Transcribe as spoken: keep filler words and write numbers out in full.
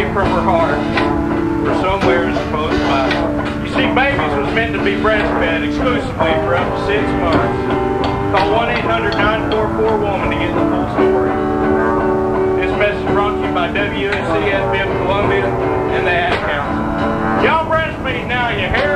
came from her heart, or somewhere supposed by. You see, babies was meant to be breastfed exclusively for up to six months. Call one eight hundred nine four four woman to get the full story. This message brought to you by W S C F M Columbia and the Ad Council. Y'all breastfeed now, you hear?